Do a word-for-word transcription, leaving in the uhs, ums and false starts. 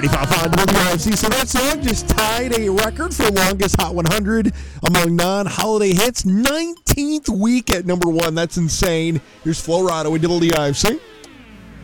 ninety-five point five W I F C. So that song just tied a record for longest Hot one hundred among non-holiday hits. nineteenth week at number one. That's insane. Here's Flo Rida with W I F C.